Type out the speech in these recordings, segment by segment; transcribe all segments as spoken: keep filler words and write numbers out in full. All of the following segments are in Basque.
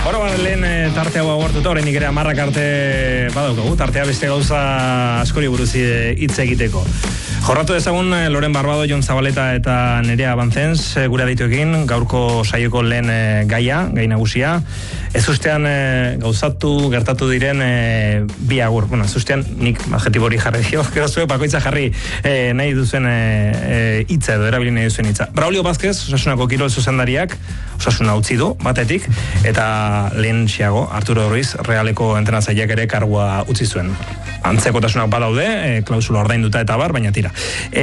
Bueno, ba, lehen e, tartea hau agortuta, horrein ere amarrak arte badaukagu, tartea beste gauza askori buruz hitz egiteko. Jorratu dezagun Loren Barbado, Jon Zabaleta eta Nerea Bantzens gure adituekin, gaurko saioko lehen e, gaia, gai nagusia. Ez ustean e, gauzatu, gertatu diren e, bi agur. Bueno, ez ustean nik adjetibo hori jarri dio, gero zuek bakoitza jarri e, nahi duzen hitza e, e, edo erabili nahi duzen hitza. Braulio Vázquez, Osasunako kirol zuzendariak, Osasuna utzi du, batetik, eta lehen xiago, Arturo Ruiz, Realeko entrenatzaileak ere kargua utzi zuen. Antzekotasunak badaude, e, klausula ordainduta eta bar, baina tira.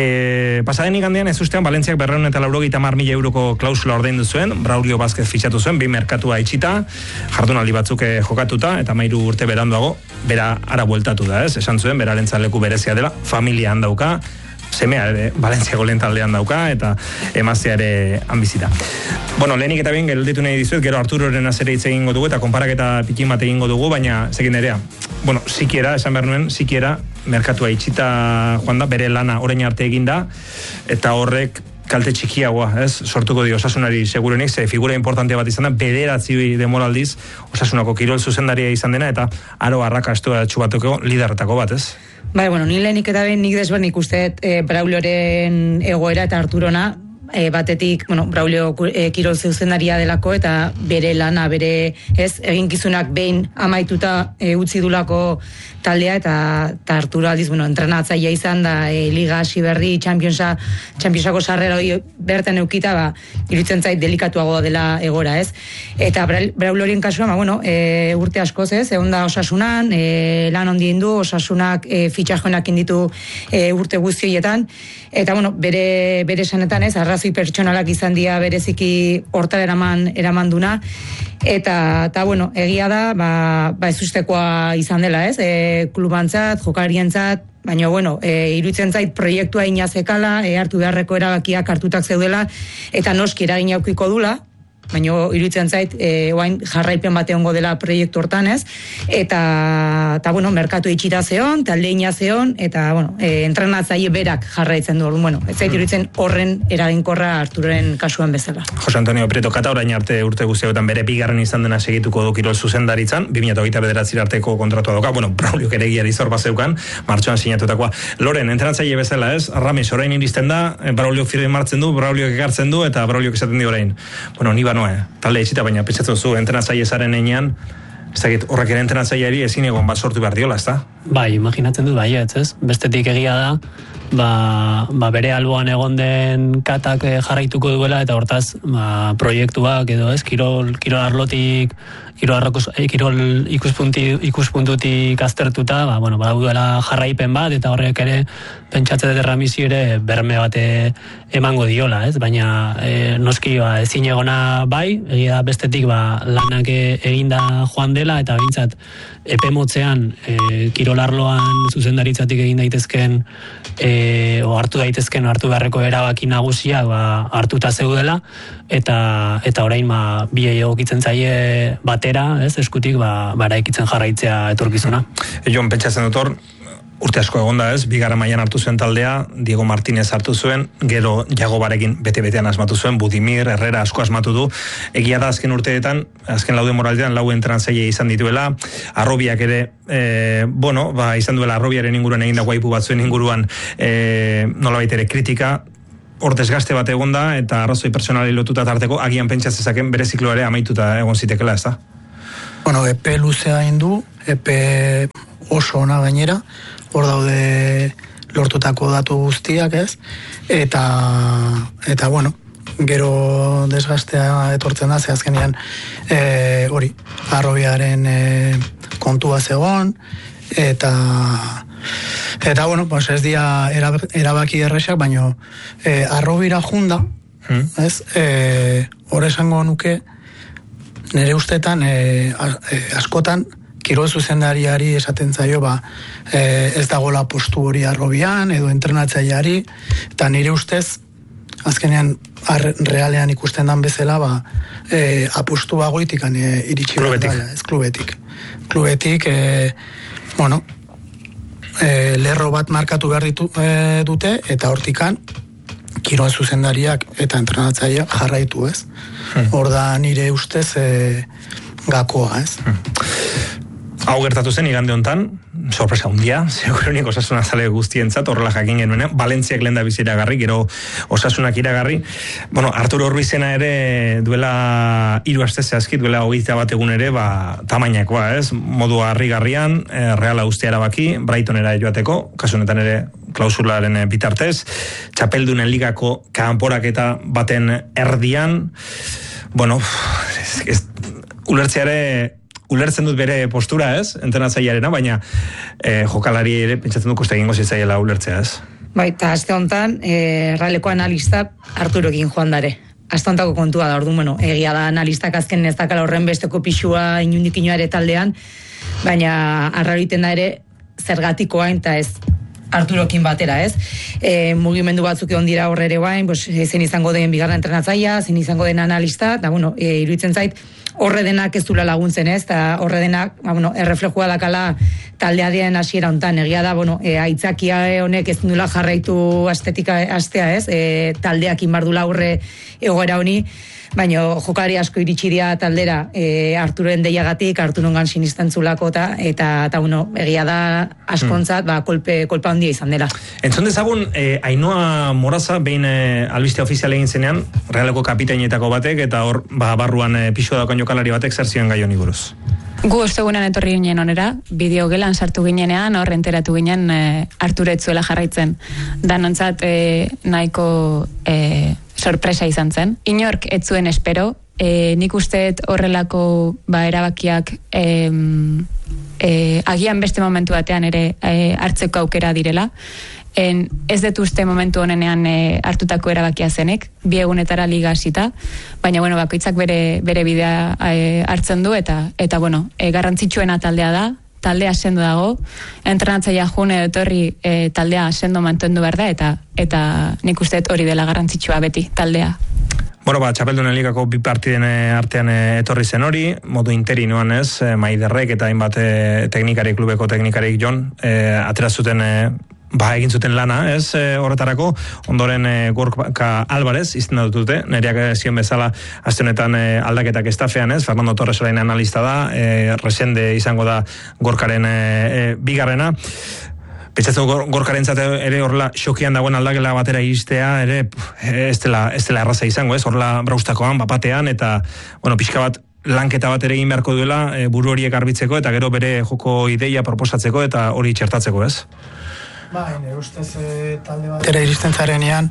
E, pasaden igandean ez ustean, Valentziak berreun eta laurogeita hamar mila euroko klausula ordaindu zuen, Braulio Vázquez fitxatu zuen, bi merkatua itxita, jardunaldi batzuk jokatuta, eta mairu urte beranduago, bera ara bueltatu da, ez? Esan zuen, beraren leku berezia dela, familia handauka, semea ere Valentziako lehen taldean dauka, eta emaztea ere hanbizita. Bueno, lehenik eta bien, gelditu nahi dizuet, gero Arturoren azere hitz egingo dugu, eta konparaketa pikin bat egingo dugu, baina zekin nerea. Bueno, sikiera, esan behar nuen, sikiera, merkatua itxita joan da, bere lana orain arte eginda, eta horrek kalte txikiagoa, ez? Sortuko dio Osasunari segurenik, ze figura importante bat izan da, bederatzi demoraldiz Osasunako kirol zuzendaria izan dena, eta aro arrakastua txubatuko liderretako bat, ez? Bai, bueno, ni lehenik eta ben nik desberdin ikusteet e, Braulioren egoera eta Arturona, e, batetik, bueno, Braulio e, kirol zuzendaria delako eta bere lana, bere ez, eginkizunak behin amaituta e, utzi dulako taldea, eta, eta Arturo aldiz, bueno, entrenatzailea izan da, e, Liga hasi berri, Championsa, Championsako sarrera hori bertan eukita, ba, iruditzen zait delikatuago dela egora, ez? Eta Braulioren kasua, ba, bueno, e, urte askoz, ez? Egon da Osasunan, e, lan ondien du, Osasunak e, fitxajoenak inditu e, urte guztioietan, eta, bueno, bere, bere sanetan, ez? Arrazoi pertsonalak izan dira bereziki hortara eraman, eraman duna, eta, eta, bueno, egia da, ba, ba ez ustekoa izan dela, ez? E, klubantzat, jokarientzat, baina, bueno, e, iruditzen zait proiektua inazekala, e, hartu beharreko erabakiak hartutak zeudela, eta noski eragin aukiko dula, baina iruditzen zait, e, oain jarraipen bat egongo dela proiektu hortan, ez? Eta, eta bueno, merkatu itxita zeon, taldeina zeon, eta, bueno, e, entrenatzaile berak jarraitzen du, bueno, ez zait iruditzen horren eraginkorra Arturoren kasuan bezala. Jose Antonio Prieto Kata orain arte urte guztietan bere bigarren izan dena segituko du kirol zuzendaritzan, bi mila hogeita bederatzi arteko kontratua dauka, bueno, Braulio ere giari zor bazeukan, martxoan sinatutakoa. Loren, entrenatzaile bezala, ez? Rames orain iristen da, Braulio firme martzen du, Braulio ekartzen du, eta Braulio esaten di orain. Bueno, ni banoa, eh? Talde itxita, baina pentsatzen zu, entrenatzaile zaren enean, ez dakit, horrek ere entrenatzaileari ezin egon bat sortu behar diola, ez da? Bai, imaginatzen dut, bai, ez? Bestetik egia da, ba, ba bere alboan egon den Katak jarraituko duela, eta hortaz, ba, proiektuak edo, ez? Kirol, kirol arlotik, kirol, arrokos, eh, kirol ikuspunti, ikuspuntutik aztertuta, ba, bueno, badaudela jarraipen bat, eta horrek ere, pentsatzen dut Ramisi ere berme bat emango diola, ez? Baina e, noski ba, ezin egona bai, egia da bestetik ba, lanak eginda joan dela, eta bintzat epe motzean e, kirolarloan zuzendaritzatik egin daitezken e, o hartu daitezken hartu beharreko erabaki nagusiak ba, hartuta zeudela, eta eta orain ba, bi egokitzen zaie batera, ez? Eskutik ba, ba eraikitzen jarraitzea etorkizuna. Jon, pentsatzen dut hor, urte asko egonda, ez, bigarren mailan hartu zuen taldea, Diego Martínez hartu zuen, gero Jagobarekin bete-betean asmatu zuen, Budimir, Herrera asko asmatu du, egia da azken urteetan, azken laude moraldean, lau entrenatzaile izan dituela, Arrobiak ere, e, bueno, ba, izan duela Arrobiaren inguruan egindako aipu batzuen inguruan, e, nolabait ere kritika, hor desgaste bat egonda, eta arrazoi personali lotuta tarteko, agian pentsatzen bere zikloa ere amaituta egon zitekela, ez da? Bueno, epe luzea indu, epe oso ona gainera, hor daude lortutako datu guztiak, ez? Eta, eta bueno, gero desgastea etortzen da, ze azkenean e, hori, Arrobiaren e, kontua zegoen, eta eta bueno, pues ez dia erabaki erresak, baino e, Arrobira junda, hmm. ez? E, hor esango nuke, nire ustetan e, askotan kirol zuzendariari esaten zaio ba, e, ez dagoela postu hori Arrobian edo entrenatzaileari, eta nire ustez azkenean ar, realean ikusten dan bezala ba, e, apustu bagoitik e, iritsi klubetik. Da, ez klubetik klubetik e, bueno e, lerro bat markatu behar ditu, e, dute, eta hortikan kirol zuzendariak eta entrenatzaileak jarraitu, ez? Hor da nire ustez e, gakoa, ez? Hau gertatu zen igande hontan, sorpresa hundia, segurunik Osasuna zale guztientzat, horrela jakin genuen, Valentziak lehen da bizi iragarri, gero Osasunak iragarri. Bueno, Arturo Ruizena ere duela hiru aste zehazki, duela hogeita bat egun ere, ba, tamainakoa, ez? Modu harrigarrian, eh, Reala ustea erabaki, Brightonera joateko, kasu honetan ere klausularen bitartez, txapeldunen ligako kanporaketa baten erdian, bueno, ez, ez, ulertzeare ulertzen dut bere postura, ez? Entrenatzailearena, baina eh, jokalari ere pentsatzen dut koste egingo zitzaiela ulertzea, ez? Bai, eta aste honetan, eh, Realeko analista Arturokin joan dare. Aste honetako kontua da, orduan, bueno, egia da analistak azken ez dakala horren besteko pixua inundik inoare taldean, baina arrariten da ere zergatikoa eta ez Arturokin batera, ez? E, mugimendu batzuk egon dira horre ere bain, pues, zen izango den bigarren entrenatzaia, zen izango den analista, eta, bueno, e, iruditzen zait, horre denak ez dula laguntzen, ez? Eta horre denak, ba, bueno, erreflejua dakala taldea dien hasiera hontan. Egia da, bueno, e, aitzakia honek ez dula jarraitu estetika astea, ez? E, taldeak inbardula aurre egoera honi, baina jokari asko iritsi dira taldera e, Arturoen deiagatik, Arturongan sinistentzulako eta, eta, eta bueno, egia da askontzat, ba, kolpe, kolpa handia izan dela. Entzun dezagun, eh, Ainhoa Moraza, behin eh, albiste ofizial egin zenean, Realeko kapitainetako batek, eta hor, ba, barruan eh, pixo daukan jokalari batek zer zioen gai honi buruz. Gu ostegunean etorri ginen onera, bideo gelan sartu ginenean, hor enteratu ginen e, Arturo etzuela jarraitzen. Danontzat e, nahiko e, sorpresa izan zen. Inork ez zuen espero, e, nik usteet horrelako ba, erabakiak e, e, agian beste momentu batean ere e, hartzeko aukera direla. En, ez dut uste momentu honenean e, hartutako erabakia zenek, bi egunetara liga hasita, baina bueno, bakoitzak bere, bere bidea e, hartzen du, eta, eta bueno, e, garrantzitsuena taldea da, taldea sendo dago, entrenatzaia june etorri e, taldea sendo mantendu behar da, eta, eta nik uste hori dela garrantzitsua beti, taldea. Bueno, ba, txapeldunen ligako bi partiden artean etorri zen hori, modu interinoan ez, Maiderrek eta hainbat teknikari, klubeko teknikarik Jon, e, atera zuten e, ba, egin zuten lana, ez, e, horretarako, ondoren e, Gorka Alvarez izten dute, neriak zion bezala aste honetan e, aldaketak estafean, ez, Fernando Torres orain analista da, e, resende izango da Gorkaren e, e, bigarrena. Pentsatzen Gorkaren zate ere horrela xokian dagoen aldakela batera iristea, ere ez dela, ez dela erraza izango, ez, horrela braustakoan, bapatean, eta, bueno, pixka bat lanketa bat ere egin beharko duela, e, buru horiek garbitzeko, eta gero bere joko ideia proposatzeko, eta hori txertatzeko, ez? Ba, nire ustez e, talde bat ere iristen zarenean,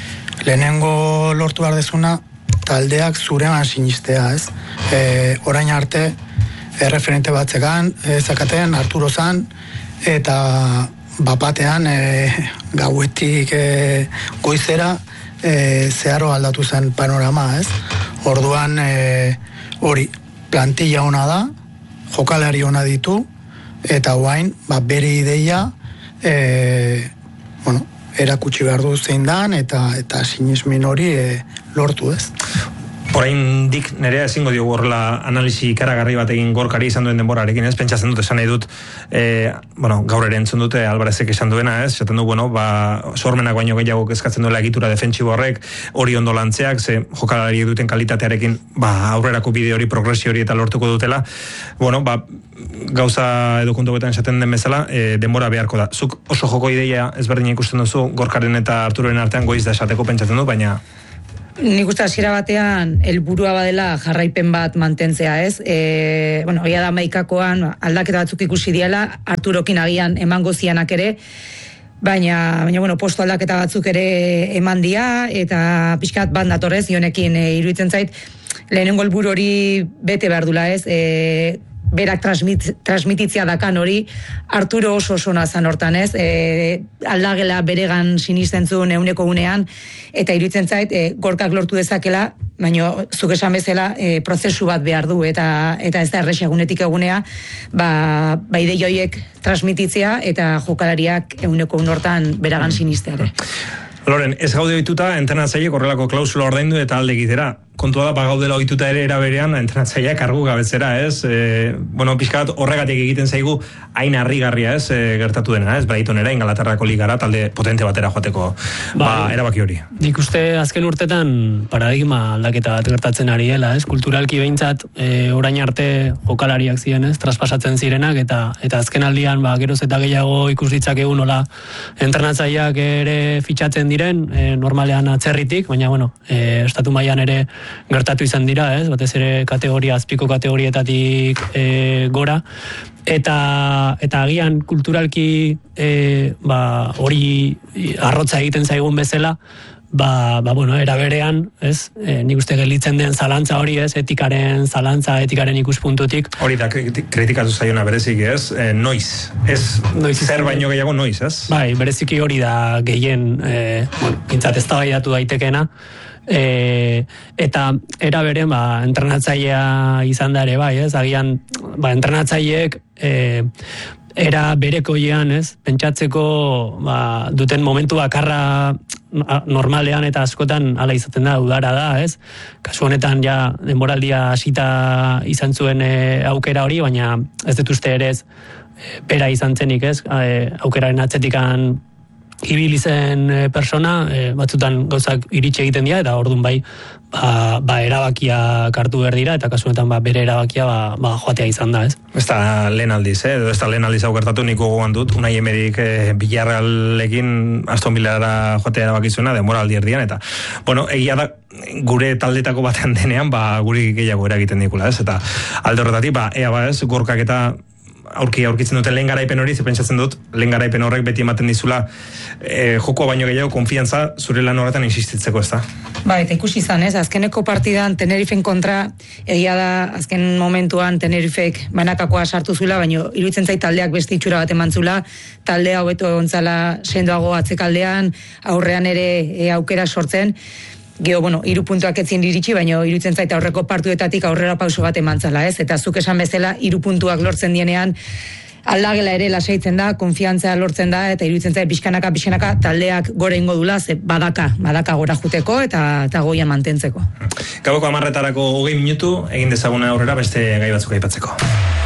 lehenengo lortu behar dezuna, taldeak zurean sinistea, ez? E, orain arte, erreferente batzekan, e, zakaten, Arturo zan, eta bapatean e, gauetik e, goizera e, zeharo aldatu zen panorama, ez? Orduan e, hori, plantilla ona da, jokalari ona ditu, eta guain, ba, bere ideia e, bueno, erakutsi behar du zein dan, eta, eta sinismin hori e, lortu, ez? Orain dik nerea ezingo diogu horrela analisi ikaragarri bat egin Gorkari izan duen denborarekin, ez? Pentsatzen dut, esan nahi dut, e, bueno, gaur ere entzun dute Alvarezek esan duena, ez? Esaten du, bueno, ba, sormenak baino gehiago kezkatzen duela egitura defentsibo horrek, hori ondo lantzeak, ze jokalari duten kalitatearekin, ba, aurrerako bide hori, progresio hori eta lortuko dutela. Bueno, ba, gauza edo kontu betan esaten den bezala, e, denbora beharko da. Zuk oso joko ideia ezberdina ikusten duzu, Gorkaren eta Arturoren artean goiz da esateko pentsatzen dut, baina Nik uste hasiera batean helburua badela jarraipen bat mantentzea, ez? E, bueno, egia da maikakoan aldaketa batzuk ikusi diela, Arturokin agian emango zianak ere, baina, baina bueno, posto aldaketa batzuk ere eman dia, eta pixkat bat datorrez, ionekin e, iruditzen zait, lehenengo helburu hori bete behar dula, ez? E, berak transmit, transmititzia dakan hori, Arturo oso oso nazan hortan, ez? E, aldagela beregan sinisten zuen euneko unean, eta iruditzen zait, e, Gorkak lortu dezakela, baina zuk esan bezala e, prozesu bat behar du, eta eta ez da erresa egunetik egunea, ba, ba ideia horiek transmititzea, eta jokalariak euneko un hortan beragan sinisteare. Loren, ez gaude ohituta entrenatzaileek horrelako klausula ordaindu eta alde egitera. kontua da, bagaudela ohituta ere eraberean, entrenatzailea kargu gabetzera, ez? E, bueno, pixkat horregatik egiten zaigu hain harrigarria, ez? E, gertatu dena, ez? Brightonera, Ingalaterrako ligara, talde potente batera joateko, ba, ba erabaki hori. Nik uste azken urtetan paradigma aldaketa bat gertatzen ari dela, ez? Kulturalki behintzat, e, orain arte jokalariak ziren, ez? Traspasatzen zirenak, eta eta azken aldian, ba, geroz eta gehiago ikus ditzakegu nola entrenatzaileak ere fitxatzen diren, e, normalean atzerritik, baina, bueno, e, estatu mailan ere gertatu izan dira, ez? Batez ere kategoria, azpiko kategorietatik e, gora, eta eta agian kulturalki e, ba, hori arrotza egiten zaigun bezala, ba, ba bueno, era berean, ez? E, nik uste gelditzen den zalantza hori, ez? Etikaren zalantza, etikaren ikuspuntutik. Hori da, kritikatu zaiona bereziki, ez? E, noiz, ez? Noiz zer baino gehiago noiz, ez? Bai, bereziki hori da gehien, e, bueno, pintzat ez da baiatu daitekena, e, eta era beren, ba, entrenatzailea izan da ere, bai, ez? Agian, ba, entrenatzaileek, e, era berekoian, ez? Pentsatzeko, ba, duten momentu bakarra normalean eta askotan hala izaten da, udara da, ez? Kasu honetan ja denboraldia hasita izan zuen e, aukera hori, baina ez dut uste ere ez e, bera izan zenik, ez? E, aukeraren atzetikan ibili zen e, persona, e, batzutan gauzak iritsi egiten dira, eta orduan bai, ba, ba erabakia kartu behar dira, eta kasu honetan ba, bere erabakia ba, ba, joatea izan da, ez? Ez da lehen aldiz, eh? Ez da lehen aldiz hau gertatu, niko gogoan dut, Unai Emerik eh, Villarrealekin Aston Villara joatea erabakizuna, denbora aldi erdian, eta, bueno, egia da, gure taldetako batean denean, ba, guri gehiago eragiten dikula, ez? Eta alde horretatik, ba, ea ba, ez, gorkak eta aurki aurkitzen duten lehen garaipen hori, pentsatzen dut, lehen garaipen horrek beti ematen dizula e, jokoa baino gehiago konfiantza zure lan horretan insistitzeko, ez da? Ba, eta ikusi izan, ez, azkeneko partidan Tenerifen kontra, egia da, azken momentuan Tenerifek banakakoa sartu zula, baino iruditzen zait taldeak beste itxura bat emantzula, taldea hobeto egontzala sendoago atzekaldean, aurrean ere e, aukera sortzen, Geo, bueno, hiru puntuak etzien iritsi, baina iruditzen zaita aurreko partuetatik aurrera pauso bat emantzala, ez? Eta zuk esan bezala, hiru puntuak lortzen dienean, aldagela ere lasaitzen da, konfiantza lortzen da, eta iruditzen zaita pixkanaka, pixkanaka, taldeak gora ingo dula, ze badaka, badaka gora juteko, eta, eta goian mantentzeko. Gaboko amarretarako hogei minutu, egin dezaguna aurrera beste gai batzuk aipatzeko.